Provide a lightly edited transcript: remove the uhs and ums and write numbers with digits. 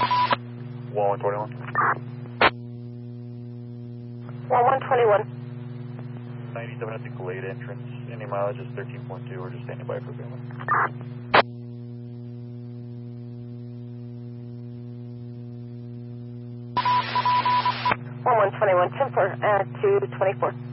1121. 1121. 97 at the Galate entrance. Any mileage is 13.2. We're just standing by for payment. One 21, 10-4, 224.